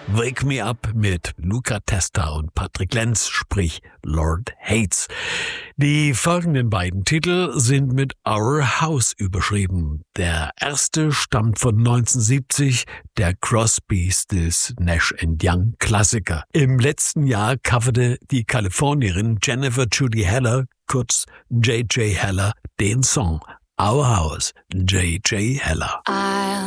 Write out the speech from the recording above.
Wake Me Up mit Luca Testa und Patrick Lenz, sprich Lord Hates. Die folgenden beiden Titel sind mit Our House überschrieben. Der erste stammt von 1970, der Crosby, Stills, Nash & Young Klassiker. Im letzten Jahr coverte die Kalifornierin Jennifer Judy Heller, kurz J.J. Heller, den Song Our House, J.J. Heller.